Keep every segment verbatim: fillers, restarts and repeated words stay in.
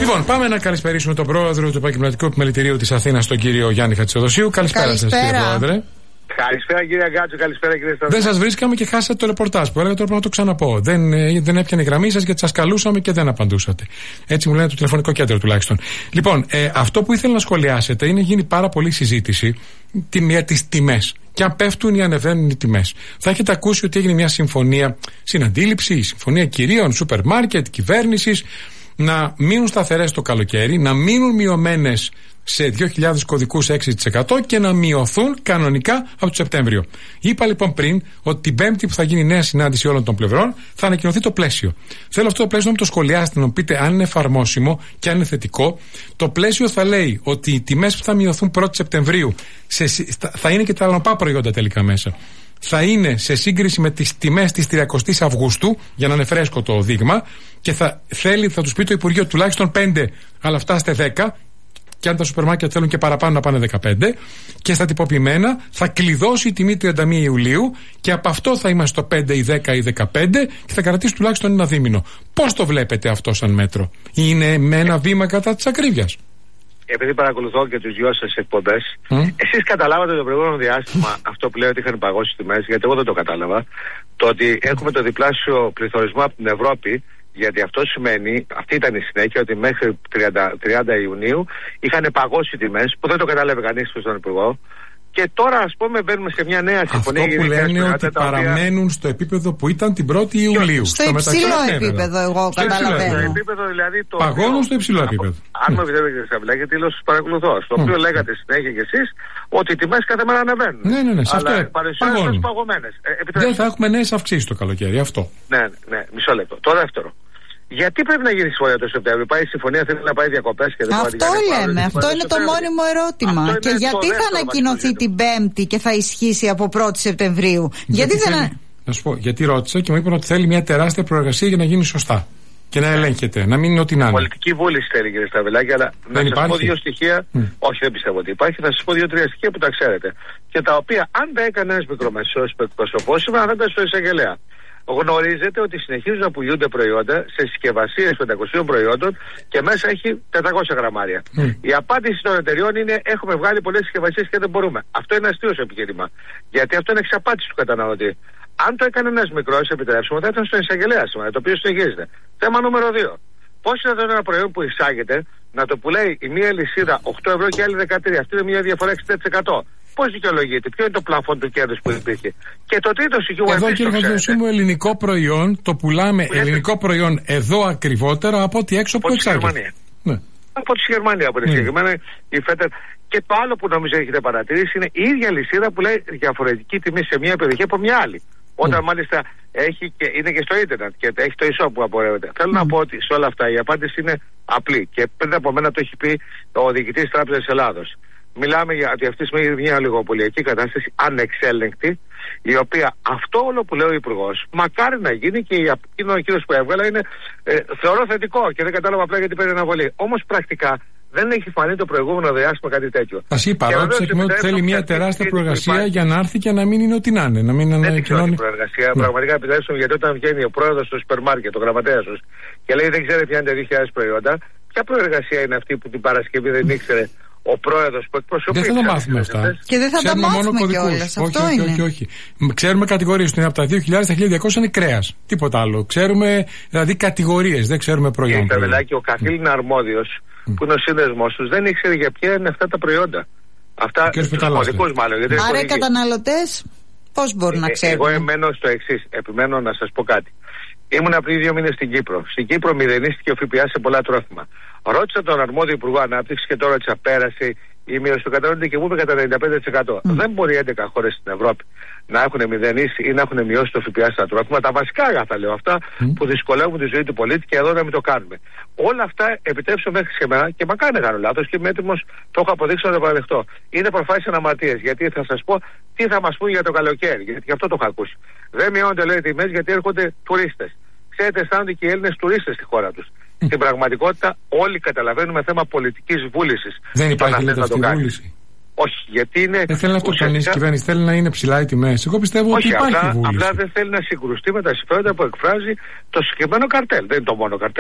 Λοιπόν, πάμε να καλησπερίσουμε τον πρόεδρο του Επαγγελματικού Επιμελητηρίου της Αθήνας, τον κύριο Γιάννη Χατζηδοσίου. Καλησπέρα σας, κύριε πρόεδρε. Καλησπέρα κύριε Γκάτσο, καλησπέρα κύριε Σταυρό. Δεν σας βρίσκαμε και χάσατε το ρεπορτάζ που έλεγα, τώρα πρέπει να το ξαναπώ. Δεν, δεν έπιανε η γραμμή σας γιατί σας καλούσαμε και δεν απαντούσατε. Έτσι μου λένε το τηλεφωνικό κέντρο τουλάχιστον. Λοιπόν, ε, αυτό που ήθελα να σχολιάσετε είναι γίνει πάρα πολύ συζήτηση για τις τιμές. Και αν πέφτουν ή ανεβαίνουν οι τιμές. Θα έχετε ακούσει ότι έγινε μια συμφωνία συναντήληψη, συμφωνία κυρίων, σούπερ μάρκετ, κυβέρνησης, να μείνουν σταθερές το καλοκαίρι, να μείνουν μειωμένες σε δύο χιλιάδες κωδικούς έξι τοις εκατό και να μειωθούν κανονικά από το Σεπτέμβριο. Είπα λοιπόν πριν ότι την Πέμπτη που θα γίνει νέα συνάντηση όλων των πλευρών θα ανακοινωθεί το πλαίσιο. Θέλω αυτό το πλαίσιο να μου το σχολιάσετε, να μου πείτε αν είναι εφαρμόσιμο και αν είναι θετικό. Το πλαίσιο θα λέει ότι οι τιμές που θα μειωθούν πρώτη Σεπτεμβρίου σε, θα είναι και τα λανοπά προϊόντα τελικά μέσα. Θα είναι σε σύγκριση με τις τιμές της τριαντάης Αυγούστου, για να είναι φρέσκο το δείγμα, και θα θέλει, θα τους πει το Υπουργείο, τουλάχιστον πέντε, αλλά φτάστε δέκα. Και αν τα σούπερ μάρκετ θέλουν και παραπάνω να πάνε δεκαπέντε, και στα τυποποιημένα θα κλειδώσει η τιμή τριάντα μία Ιουλίου και από αυτό θα είμαστε στο πέντε ή δέκα ή δεκαπέντε και θα κρατήσει τουλάχιστον ένα δίμηνο. Πώς το βλέπετε αυτό σαν μέτρο? Είναι με ένα βήμα κατά της ακρίβειας? Επειδή παρακολουθώ και τους δυο σας εκπομπές, mm. εσείς καταλάβατε το προηγούμενο διάστημα αυτό που λέω ότι είχαν παγώσει τιμές, γιατί εγώ δεν το κατάλαβα, το ότι έχουμε το διπλάσιο πληθωρισμό από την Ευρώπη. Γιατί αυτό σημαίνει, αυτή ήταν η συνέχεια, ότι μέχρι τριάντα Ιουνίου είχαν παγώσει τιμές, που δεν το κατάλαβε κανείς στον Υπουργό. Και τώρα, ας πούμε, μπαίνουμε σε μια νέα συμφωνία. Αυτό που λένε ότι παραμένουν οποία... στο επίπεδο που ήταν την πρώτη Ιουλίου. Στο, στο υψηλό επίπεδο, εγώ στο καταλαβαίνω. Στο επίπεδο, δηλαδή, το Παγώνουν οποίο... στο υψηλό επίπεδο. Αν με επιτρέπετε, κύριε Σταυλάκη, γιατί λέω σας παρακολουθώ. Στο οποίο mm. λέγατε συνέχεια κι εσείς ότι οι τιμές κάθε μέρα ανεβαίνουν. Ναι, ναι, ναι. Σε αυτό παρουσιάζονται παγωμένες. Δεν θα έχουμε νέες αυξήσεις το καλοκαίρι, αυτό. Ναι, ναι, μισό λεπτό. Το δεύτερο. Γιατί πρέπει να γίνει συμφωνία το Σεπτέμβριο? Πάει η συμφωνία, θέλει να πάει διακοπές και δεν πάει. Αυτό λέμε, αυτό είναι το μόνιμο ερώτημα. Και γιατί θα ανακοινωθεί την Πέμπτη και θα ισχύσει από πρώτη Σεπτεμβρίου? Γιατί δεν. Να σου πω, γιατί ρώτησα και μου είπαν ότι θέλει μια τεράστια προεργασία για να γίνει σωστά. Και να ελέγχεται, να μην είναι ό,τι να είναι. Πολιτική βούληση θέλει, κύριε Σταυλάκη, αλλά δεν να σας υπάρχει. πω δύο στοιχεία. Mm. Όχι, δεν πιστεύω ότι υπάρχει. Θα σας πω δύο-τρία στοιχεία που τα ξέρετε. Και τα οποία, αν τα έκανε ένα μικρομεσαίος εκπροσωπός, σήμερα θα ήταν στο εισαγγελέα. Γνωρίζετε ότι συνεχίζουν να πουλούνται προϊόντα σε συσκευασίες πεντακοσίων προϊόντων και μέσα έχει τετρακόσια γραμμάρια. Mm. Η απάντηση των εταιριών είναι: έχουμε βγάλει πολλές συσκευασίες και δεν μπορούμε. Αυτό είναι αστείο επιχείρημα. Γιατί αυτό είναι εξαπάτηση του καταναλωτή. Αν το έκανε ένας μικρός, επιτρέψουμε, θα ήταν στον εισαγγελέα σήμερα, το οποίο συνεχίζεται. Θέμα νούμερο δύο. Πώς είναι εδώ ένα προϊόν που εισάγεται να το πουλάει η μία λυσίδα οκτώ ευρώ και η άλλη δεκατρία? Αυτή είναι μια διαφορά εξήντα τοις εκατό. Πώς δικαιολογείται? Ποιο είναι το πλαφόν του κέρδους που υπήρχε? Και το τρίτο στοιχείο. Εδώ, κύριε Χατζηδοσίου, ελληνικό προϊόν το πουλάμε που ελληνικό είναι... προϊόν εδώ ακριβότερα από ό,τι έξω από που εξάγεται. Ναι. Από τη Γερμανία, από τη mm. συγκεκριμένα η Φέτερ. Και το άλλο που νομίζω έχετε παρατηρήσει είναι η ίδια λυσίδα που λέει διαφορετική τιμή σε μια περιοχή από μια άλλη. Όταν mm. μάλιστα έχει και, είναι και στο ίντερνετ και έχει το e-shop που απορρέεται. Θέλω mm. να πω ότι σε όλα αυτά η απάντηση είναι απλή. Και πριν από μένα το έχει πει ο διοικητής της Τράπεζας Ελλάδος. Μιλάμε για ότι αυτή τη στιγμή είναι μια λιγοπολιακή κατάσταση ανεξέλεγκτη, η οποία αυτό όλο που λέει ο Υπουργός μακάρι να γίνει, και εκείνο ο κύριος που έβγαλα είναι ε, θεωρώ θετικό και δεν κατάλαβα απλά γιατί παίρνει αναβολή. Όμως πρακτικά δεν έχει φανεί το προηγούμενο διάστημα κάτι τέτοιο. Σας είπα, ρώτησα και ότι θέλει μια τεράστια προεργασία υπάρχει... για να έρθει και να μην είναι ό,τι να είναι. Να μην δεν ανακοινώνει... προεργασία. Ναι. Πραγματικά επιτρέψτε μου, γιατί όταν βγαίνει ο πρόεδρος του σούπερ μάρκετ, ο γραμματέας του, και λέει δεν ξέρει ποια είναι τα δύο χιλιάδες προϊόντα, ποια προεργασία είναι αυτή που την Παρασκευή δεν ήξερε ο πρόεδρος που εκπροσωπεί? Δεν θα τα μάθουμε αυτά. Και δεν θα ξέρουμε τα μάθουμε μόνο κιόλας. Όχι, Αυτό όχι, είναι. όχι, όχι, όχι. Ξέρουμε κατηγορίες. Είναι από τα δύο χιλιάδες στα χίλια διακόσια είναι κρέας. Τίποτα άλλο. Ξέρουμε δηλαδή κατηγορίες. Δεν ξέρουμε προϊόντα. Κύριε Σταυλάκη, ο καθήλυνα αρμόδιος mm. που είναι ο σύνδεσμος τους δεν ήξερε για ποια είναι αυτά τα προϊόντα. Αυτά τους μολικούς μάλλον. Άρα οι καταναλωτές πώς μπορούν να ξέρουν? Εγώ εμένω στο εξής. Επιμένω να σας πω κάτι. Ήμουν πριν δύο μήνες στην Κύπρο. Στην Κύπρο μηδενίστηκε ο ΦΠΑ σε πολλά τρόφιμα. Ρώτησα τον αρμόδιο Υπουργό Ανάπτυξης και τώρα ρώτησα, πέρασε η μείωση του καταναλωτή και μου είπε κατά ενενήντα πέντε τοις εκατό. Mm. Δεν μπορεί έντεκα χώρες στην Ευρώπη να έχουν μηδενίσει ή να έχουν μειώσει το ΦΠΑ στα τρόφιμα. Τα βασικά αγαθά λέω, αυτά mm. που δυσκολεύουν τη ζωή του πολίτη, και εδώ να μην το κάνουμε. Όλα αυτά επιτρέψω μέχρι σήμερα, και μακάρι να κάνω λάθος και είμαι έτοιμος, το έχω αποδείξει να το παραδεχτώ. Είναι προφάσεις αναμαρτίες. Γιατί θα σας πω τι θα μας πούν για το καλοκαίρι. Γιατί γι' αυτό το έχω ακούσει. Δεν μειώνονται, λέει, τιμές γιατί έρχονται τουρίστες. Ξέρετε, αισθάνονται και οι Έλληνες τουρίστες στη χώρα τους. Mm. Στην πραγματικότητα, όλοι καταλαβαίνουμε θέμα πολιτικής βούλησης. Δεν υπάρχει, λέτε, αυτή η βούληση. Όχι, γιατί είναι. Δεν θέλει να το κάνει η κυβέρνηση, θέλει να είναι ψηλά οι τιμές. Εγώ πιστεύω όχι, ότι υπάρχει απλά, βούληση. Απλά δεν θέλει να συγκρουστεί με τα συμφέροντα που εκφράζει το συγκεκριμένο καρτέλ. Δεν είναι το μόνο καρτέλ.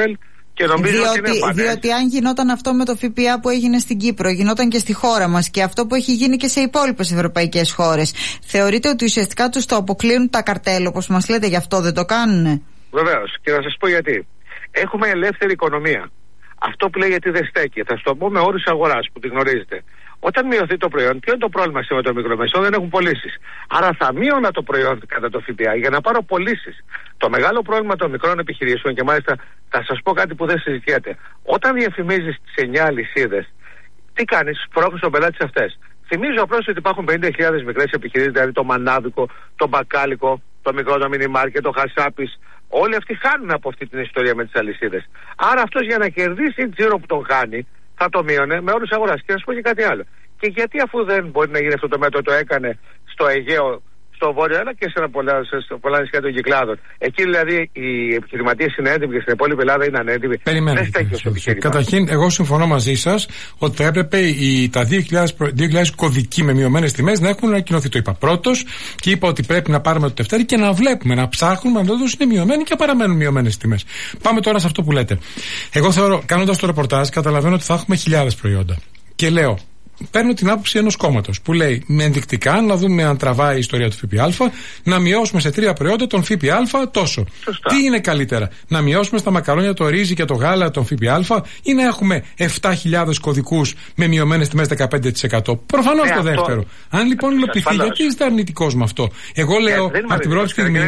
Και νομίζω διότι, ότι είναι πάνε. διότι αν γινόταν αυτό με το ΦΠΑ που έγινε στην Κύπρο, γινόταν και στη χώρα μας και αυτό που έχει γίνει και σε υπόλοιπες ευρωπαϊκές χώρες, θεωρείτε ότι ουσιαστικά τους το αποκλείουν τα καρτέλ, όπως μας λέτε, γι' αυτό δεν το κάνουνε? Βεβαίως, και να σας πω γιατί. Έχουμε ελεύθερη οικονομία. Αυτό που λέει γιατί δεν στέκει. Θα σου το πω με όρους αγοράς που τη γνωρίζετε. Όταν μειωθεί το προϊόν, ποιο είναι το πρόβλημα σήμερα των μικρομεσαίων? Δεν έχουν πωλήσεις. Άρα θα μείωνα το προϊόν κατά το ΦΠΑ για να πάρω πωλήσεις. Το μεγάλο πρόβλημα των μικρών επιχειρήσεων, και μάλιστα θα σας πω κάτι που δεν συζητιέται. Όταν διαφημίζεις τις εννιά αλυσίδες, τι κάνεις? Πρόκειται τον πελάτη αυτές. Θυμίζω απλώς ότι υπάρχουν πενήντα χιλιάδες μικρές επιχειρήσεις, δηλαδή το μανάβικο, το μπακάλικο, το μικρό το μίνι μάρκετ, το χασάπης. Όλοι αυτοί χάνουν από αυτή την ιστορία με τις αλυσίδες. Άρα αυτός για να κερδίσει τζίρο που τον χάνει, θα το μείωνε με όρους αγοράς. Και να σου πω και κάτι άλλο. Και γιατί αφού δεν μπορεί να γίνει αυτό το μέτρο, το έκανε στο Αιγαίο, στο Βόρειο, αλλά και σε πολλά, σε πολλά νησιά των Κυκλάδων. Εκεί δηλαδή οι επιχειρηματίες είναι έντιμοι και στην υπόλοιπη Ελλάδα είναι ανέντιμοι. Περιμένετε. Καταρχήν, εγώ συμφωνώ μαζί σας ότι θα έπρεπε οι, τα δύο χιλιάδες κωδικοί με μειωμένες τιμές να έχουν ανακοινωθεί. Το είπα πρώτος και είπα ότι πρέπει να πάρουμε το Δευτέρι και να βλέπουμε, να ψάχνουμε αν όντως είναι μειωμένοι και παραμένουν μειωμένες τιμές. Πάμε τώρα σε αυτό που λέτε. Εγώ θεωρώ, κάνοντας το ρεπορτάζ, καταλαβαίνω ότι θα έχουμε χιλιάδες προϊόντα. Και λέω, παίρνω την άποψη ενός κόμματος που λέει με ενδεικτικά να δούμε αν τραβάει η ιστορία του ΦΠΑ, να μειώσουμε σε τρία προϊόντα τον ΦΠΑ τόσο. Σωστά. Τι είναι καλύτερα, να μειώσουμε στα μακαρόνια, το ρύζι και το γάλα τον ΦΠΑ ή να έχουμε επτά χιλιάδες κωδικούς με μειωμένες τιμές δεκαπέντε τοις εκατό? Προφανώς ναι, το αυτό... δεύτερο. Αν λοιπόν υλοποιηθεί, γιατί είστε αρνητικός με αυτό? Εγώ λέω yeah, από την πρώτη στιγμή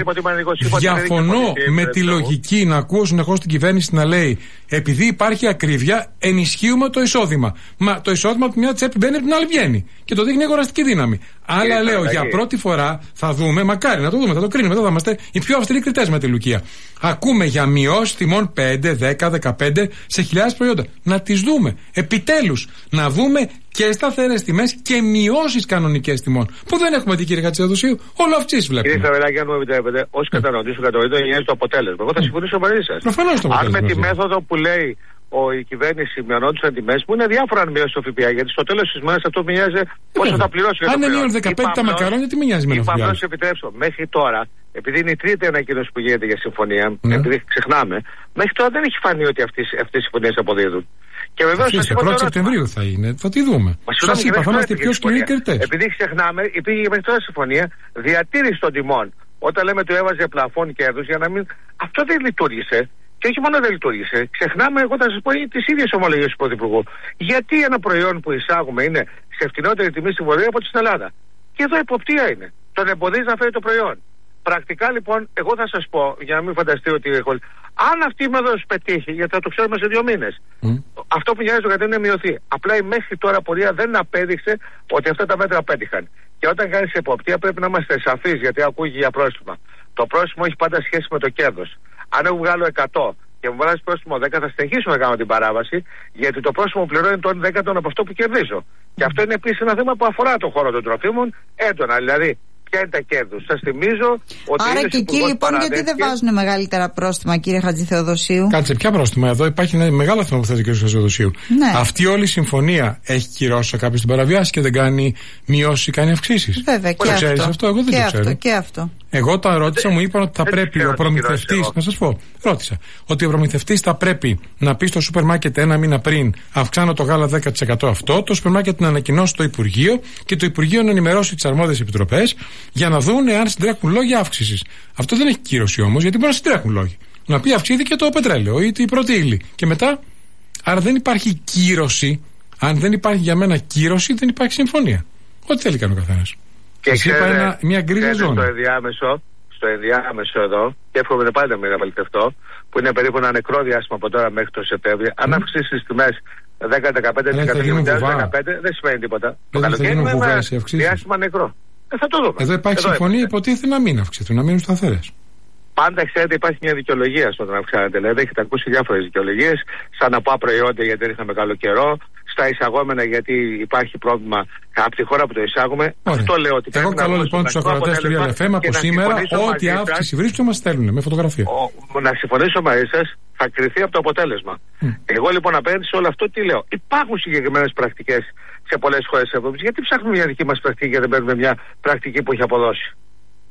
διαφωνώ με τη λογική να ακούω συνεχώς την κυβέρνηση να λέει επειδή υπάρχει ακρίβεια ενισχύουμε το εισόδημα. Μα το εισόδημα από μια τσέπη μπαίνει, από την άλλη βγαίνει. Και το δείχνει η αγοραστική δύναμη. Αλλά και λέω, για πρώτη φορά θα δούμε, μακάρι να το δούμε, θα το κρίνουμε. Εδώ θα είμαστε οι πιο αυστηροί κριτές με τη Λουκία. Ακούμε για μειώσεις τιμών πέντε, δέκα, δεκαπέντε σε χιλιάδες προϊόντα. Να τις δούμε. Επιτέλους, να δούμε και σταθερές τιμές και μειώσεις κανονικές τιμών. Που δεν έχουμε την κυρία Χατζηδοσίου, όλο αυξήσεις βλέπουμε. Κύριε Σαββελάκη, αν μου επιτρέπετε, ως καταναλωτής του καταναλωτή νοιάζει το αποτέλεσμα. Εγώ θα συμφωνήσω μαζί σας. Προφανώς το αποτέλεσμα. Αν με τη μέθοδο που λέει ο, η κυβέρνηση μειωνόντουσαν τιμές, που είναι διάφορα αν μειώσει το ΦΠΑ, γιατί στο τέλος της μέρας αυτό μοιάζει πόσο θα πληρώσει. Αν είναι μείον δεκαπέντε τα μακαρόνια, τι μοιάζει με αυτό? Είπα, επιτρέψω, μέχρι τώρα, επειδή είναι η τρίτη ανακοίνωση που γίνεται για συμφωνία, ναι. επειδή ξεχνάμε, μέχρι τώρα δεν έχει φανεί ότι αυτές, αυτές οι συμφωνίες αποδίδουν. Και βεβαίως η πρώτη Σεπτεμβρίου θα είναι, θα τη δούμε. Σας είπα, θα είμαστε πιο σκληροί κριτές. Επειδή ξεχνάμε, υπήρχε μέχρι τώρα συμφωνία διατήρηση των τιμών. Όταν λέμε του έβαζε πλαφόν κέρδους για να μην. Αυτό δεν λειτουργήσε. Και όχι μόνο δεν λειτουργήσε. Ξεχνάμε, εγώ θα σας πω τις ίδιες ομολογίες του Πρωθυπουργού. Γιατί ένα προϊόν που εισάγουμε είναι σε φτηνότερη τιμή στη Βορρά από την Ελλάδα? Και εδώ υποπτία είναι. Τον εμποδίζει να φέρει το προϊόν. Πρακτικά λοιπόν, εγώ θα σας πω, για να μην φανταστεί ότι έχω. Αν αυτή η μέθοδος πετύχει, γιατί θα το ξέρουμε σε δύο μήνες, mm. αυτό που νοιάζει το κατένα είναι μειωθεί. Απλά η μέχρι τώρα πορεία δεν απέδειξε ότι αυτά τα μέτρα πέτυχαν. Και όταν κάνεις εποπτεία πρέπει να είμαστε σαφείς, γιατί ακούγει για πρόστιμα. Το πρόστιμο έχει πάντα σχέση με το κέρδος. Αν εγώ βγάλω εκατό και μου βγάλει πρόστιμο δέκα, θα συνεχίσω να κάνω την παράβαση, γιατί το πρόστιμο πληρώνει τον δέκατον από αυτό που κερδίζω. Mm. Και αυτό είναι επίσης ένα θέμα που αφορά το χώρο των τροφίμων έντονα. Δηλαδή, ποια είναι τα κέρδους? Σας θυμίζω ότι. Άρα και εκεί λοιπόν, γιατί δεν βάζουν μεγαλύτερα πρόστιμα, κύριε Χατζηθεοδοσίου? Κάτσε, ποια πρόστιμα? Εδώ υπάρχει ένα μεγάλο θέμα που θέτει ο κύριος Χατζηθεοδοσίου. Ναι. Αυτή όλη η συμφωνία έχει κυρώσει κάποιο την παραβιάση και δεν κάνει μειώσει ή κάνει αυξήσεις? Βέβαια, και το αυτό. Ξέρεις αυτό? Εγώ δεν και το αυτό, ξέρω. Και αυτό. Εγώ όταν ρώτησα, μου είπαν ότι θα δεν πρέπει ο προμηθευτής. Να σας πω, ρώτησα. Ότι ο προμηθευτής θα πρέπει να πει στο σούπερ μάρκετ ένα μήνα πριν, αυξάνω το γάλα δέκα τοις εκατό αυτό, το σούπερ μάρκετ να ανακοινώσει το Υπουργείο και το Υπουργείο να ενημερώσει τις αρμόδιες επιτροπές για να δουν εάν συντρέχουν λόγια αύξησης. Αυτό δεν έχει κύρωση όμως, γιατί μπορεί να συντρέχουν λόγια. Να πει αυξήθηκε το πετρέλαιο ή η πρώτη ύλη. Και μετά, άρα δεν υπάρχει κύρωση. Αν δεν υπάρχει για μένα κύρωση, δεν υπάρχει συμφωνία. Ό,τι θέλει κάνει ο καθένας. Και ξέρετε, ένα, μια γκρίζα ζώνη. Στο ενδιάμεσο, στο ενδιάμεσο εδώ, και εύχομαι να πάλι να μην απαλλητευτώ, που είναι περίπου ένα νεκρό διάστημα από τώρα μέχρι το Σεπτέμβριο, mm. αν αυξήσει τις τιμές δέκα με δεκαπέντε τοις εκατό και δεκαπέντε δεν σημαίνει τίποτα. Το καλοκαίρι είναι ένα διάστημα νεκρό. Ε, θα το δούμε. Εδώ υπάρχει εδώ συμφωνία, είμαστε. Υποτίθεται να μην αυξηθούν, να μείνουν σταθερές. Πάντα ξέρετε, υπάρχει μια δικαιολογία στο να αυξάνεται. Δηλαδή, έχετε ακούσει διάφορες δικαιολογίες. Σαν να πάω προϊόντα γιατί δεν είχαμε καλό καιρό. Στα εισαγόμενα γιατί υπάρχει πρόβλημα από τη χώρα που το εισάγουμε. Ωραία. Αυτό λέω ότι. Εγώ καλώ λοιπόν τους ακροατές του Real εφ εμ από σήμερα ό,τι αύξηση βρίσκουν μας στέλνουν με φωτογραφία. Ο, να συμφωνήσω μαζί σας, θα κριθεί από το αποτέλεσμα. Mm. Εγώ λοιπόν απέναντι σε όλο αυτό τι λέω? Υπάρχουν συγκεκριμένες πρακτικές σε πολλές χώρες της Ευρώπης. Γιατί ψάχνουμε μια δική μας πρακτική και δεν παίρνουμε μια πρακτική που έχει αποδώσει?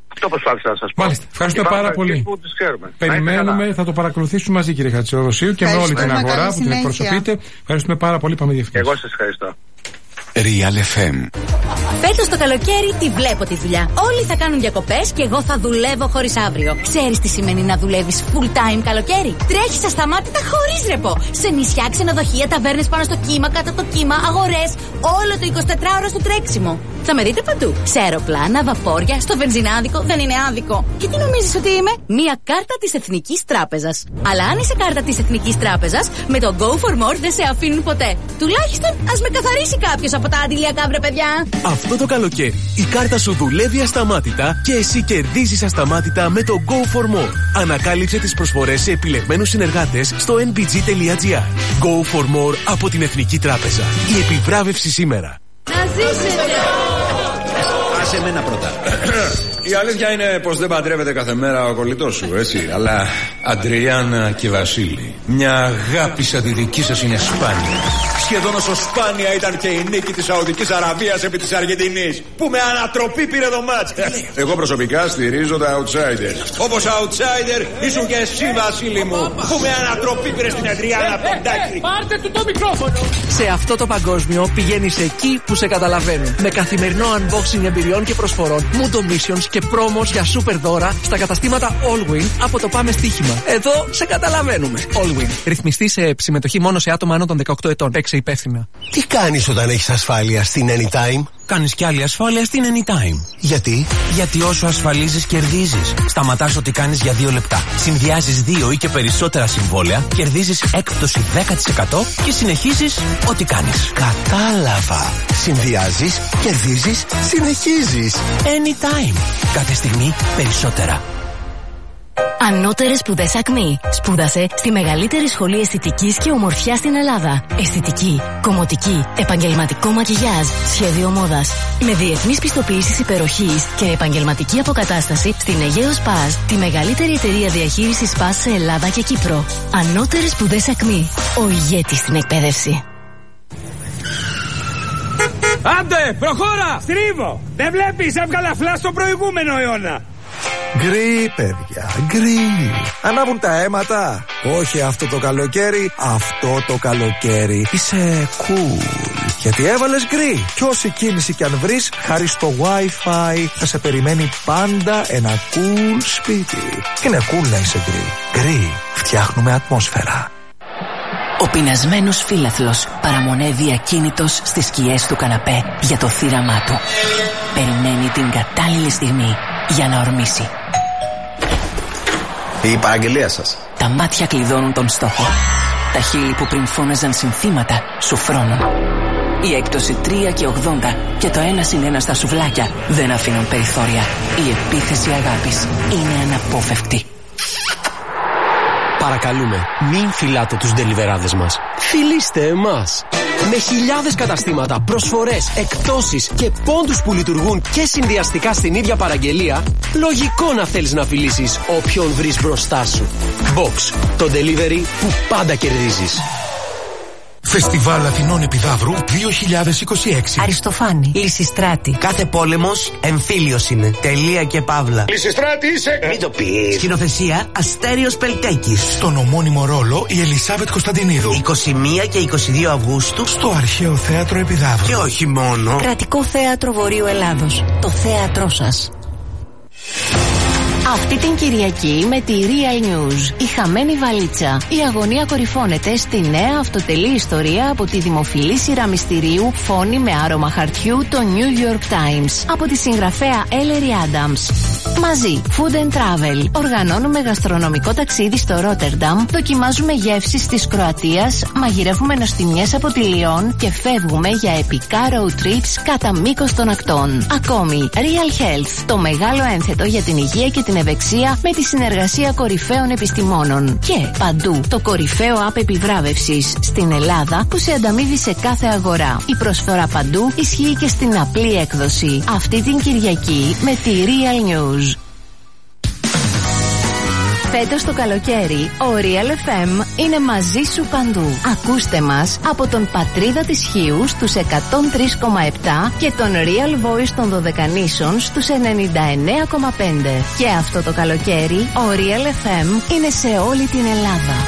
Αυτό προσπάθησα να σας πω. Μάλιστα. Ευχαριστούμε πάρα πολύ. Περιμένουμε, θα το παρακολουθήσουμε μαζί, κύριε Χατζηδορωσίου, και με όλη την αγορά που την εκπροσωπείτε. Ευχαριστούμε πάρα πολύ. Πάμε διαφημίσεις. Εγώ σας ευχαριστώ. Real εφ εμ. Φέτος το καλοκαίρι τη βλέπω τη δουλειά. Όλοι θα κάνουν διακοπές και εγώ θα δουλεύω χωρίς αύριο. Ξέρεις τι σημαίνει να δουλεύεις full time καλοκαίρι? Τρέχεις ασταμάτητα χωρίς ρεπό. Σε νησιά, ξενοδοχεία, ταβέρνες πάνω στο κύμα, κάτω το κύμα, αγορές. Όλο το εικοσιτετράωρο στο τρέξιμο. Θα με δείτε παντού. Σε αεροπλάνα, βαπόρια, στο βενζινάδικο. Δεν είναι άδικο. Και τι νομίζεις ότι είμαι? Μία κάρτα της Εθνικής Τράπεζας. Αλλά αν είσαι κάρτα της Εθνικής Τράπεζας, με το Go for More δεν σε αφήνουν ποτέ. Τουλάχιστον ας με καθαρίσει κάποιος από τα αντιλιακά, βρε παιδιά. Αυτό το καλοκαίρι η κάρτα σου δουλεύει ασταμάτητα και εσύ κερδίζεις ασταμάτητα με το Go for More. Ανακάλυψε τις προσφορές σε επιλεγμένους συνεργάτες στο εν μπι τζι τελεία τζι άρ. Go for More από την Εθνική Τράπεζα. Η επιβράβευση σήμερα. Να ζήσετε! Άσε εμένα πρώτα. Η αλήθεια είναι πως δεν παντρεύεται κάθε μέρα ο κολλητός σου, έτσι. Αλλά Αντριάννα και Βασίλη, μια αγάπη σαν τη δική σας είναι σπάνια. Σχεδόν όσο σπάνια ήταν και η νίκη της Σαουδικής Αραβίας επί της Αργεντινής, που με ανατροπή πήρε το μάτς. Εγώ προσωπικά στηρίζω τα outsiders. Όπως outsider ήσουν και εσύ, Βασίλη μου, που με ανατροπή πήρε στην Αντριάννα Ποντάκη. Πάρτε του το μικρόφωνο. Σε αυτό το παγκόσμιο πηγαίνεις εκεί που σε καταλαβαίνουν. Με καθημερινό unboxing εμπειριών και προσφορών, Mundo Missions και πρόμος για super δώρα στα καταστήματα Allwin από το Πάμε Στοίχημα. Εδώ σε καταλαβαίνουμε. Allwin. Ρυθμιστή σε συμμετοχή μόνο σε άτομα άνω των δεκαοκτώ ετών. Παίξε υπεύθυνα. Τι κάνεις όταν έχεις ασφάλεια στην Anytime? Κάνεις κι άλλη ασφάλεια στην Anytime. Γιατί? Γιατί όσο ασφαλίζεις κερδίζεις. Σταματάς ό,τι κάνεις για δύο λεπτά. Συνδυάζεις δύο ή και περισσότερα συμβόλαια, κερδίζεις έκπτωση δέκα τοις εκατό και συνεχίζεις ό,τι κάνεις. Κατάλαβα. Συνδυάζεις, κερδίζεις, συνεχίζεις. Anytime. Κάθε στιγμή περισσότερα. Ανώτερες σπουδές Ακμή. Σπούδασε στη μεγαλύτερη σχολή αισθητικής και ομορφιάς στην Ελλάδα. Αισθητική, κομμωτική, επαγγελματικό μακιγιάζ, σχέδιο μόδας. Με διεθνείς πιστοποιήσεις υπεροχής και επαγγελματική αποκατάσταση στην Αιγαίο Σπας, τη μεγαλύτερη εταιρεία διαχείρισης σπας σε Ελλάδα και Κύπρο. Ανώτερες σπουδές Ακμή. Ο ηγέτης στην εκπαίδευση. Άντε, προχώρα! Στρίβω! Δεν βλέπεις, έβγαλα φλά στο προηγούμενο αιώνα. Γκρι, παιδιά, γκρι. Ανάβουν τα αίματα. Όχι αυτό το καλοκαίρι, αυτό το καλοκαίρι. Είσαι cool. Γιατί έβαλες γκρι. Κι όση κίνηση κι αν βρεις, χάρη στο Wi-Fi, θα σε περιμένει πάντα ένα cool σπίτι. Είναι cool να είσαι γκρι. Γκρι, φτιάχνουμε ατμόσφαιρα. Ο πεινασμένος φύλαθλος παραμονεύει ακίνητος στις σκιές του καναπέ για το θύραμά του. Περιμένει την κατάλληλη στιγμή για να ορμήσει. Η παραγγελία σας. Τα μάτια κλειδώνουν τον στόχο. Τα χείλη που πριν φώναζαν συνθήματα σου φρώνουν. Η έκπτωση τρία και ογδόντα και το ένα συν ένα στα σουβλάκια δεν αφήνουν περιθώρια. Η επίθεση αγάπης είναι αναπόφευκτη. Παρακαλούμε, μην φυλάτε τους ντελιβεράδες μας. Φιλήστε εμάς. Με χιλιάδες καταστήματα, προσφορές, εκπτώσεις και πόντους που λειτουργούν και συνδυαστικά στην ίδια παραγγελία, λογικό να θέλεις να φιλήσεις όποιον βρεις μπροστά σου. Box, το delivery που πάντα κερδίζεις. Φεστιβάλ Αθηνών Επιδαύρου δύο χιλιάδες είκοσι έξι. Αριστοφάνη, Λυσιστράτη. Κάθε πόλεμος εμφύλιος είναι. Τελεία και παύλα. Λυσιστράτη είσαι. Μην το πεις. Σκηνοθεσία Αστέριος Πελτέκης. Στον ομώνυμο ρόλο η Ελισάβετ Κωνσταντινίδου. είκοσι μία και είκοσι δύο Αυγούστου. Στο Αρχαίο Θέατρο Επιδαύρου. Και όχι μόνο. Κρατικό Θέατρο Βορείου Ελλάδος. Το θέατρό σας. Αυτή την Κυριακή με τη Real News, η χαμένη βαλίτσα. Η αγωνία κορυφώνεται στη νέα αυτοτελή ιστορία από τη δημοφιλή σειρά μυστηρίου Φόνη με άρωμα χαρτιού, το New York Times, από τη συγγραφέα Ellery Adams. Μαζί, Food and Travel. Οργανώνουμε γαστρονομικό ταξίδι στο Ρότερνταμ, δοκιμάζουμε γεύσεις της Κροατίας, μαγειρεύουμε νοστιμιές από τη Λιόν και φεύγουμε για επικά road trips κατά μήκος των ακτών. Ακόμη, Real Health, το μεγάλο ένθετο για την υγεία και την ευεξία με τη συνεργασία κορυφαίων επιστημόνων. Και παντού, το κορυφαίο app επιβράβευσης στην Ελλάδα που σε ανταμείβει σε κάθε αγορά. Η προσφορά παντού ισχύει και στην απλή έκδοση. Αυτή την Κυριακή με τη Real News. Φέτος το καλοκαίρι, ο Real εφ εμ είναι μαζί σου παντού. Ακούστε μας από τον Πατρίδα της Χίου στους εκατόν τρία κόμμα επτά και τον Real Voice των Δωδεκανήσων στους ενενήντα εννέα κόμμα πέντε. Και αυτό το καλοκαίρι, ο Real εφ εμ είναι σε όλη την Ελλάδα.